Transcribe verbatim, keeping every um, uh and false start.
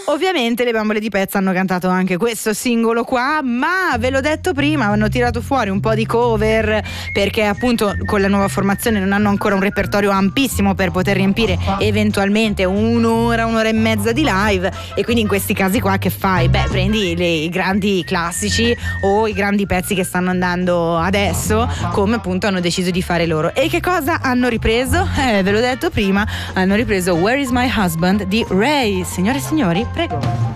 Ovviamente le Bambole di Pezza hanno cantato anche questo singolo qua, ma ve l'ho detto prima, hanno tirato fuori un po' di cover perché appunto con la nuova formazione non hanno ancora un repertorio ampissimo per poter riempire eventualmente un'ora, un'ora e mezza di live, e quindi in questi casi qua che fai? Beh, prendi le, i grandi classici o i grandi pezzi che stanno andando adesso, come appunto hanno deciso di fare loro. E che cosa hanno ripreso? Eh, ve l'ho detto prima, hanno ripreso Where is my husband di Ray. Signore e signori, prego.